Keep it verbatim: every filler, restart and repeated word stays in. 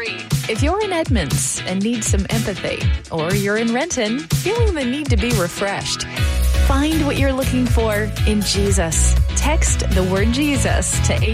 three. If you're in Edmonds and need some empathy, or you're in Renton feeling the need to be refreshed, find what you're looking for in Jesus. Text the word Jesus to eight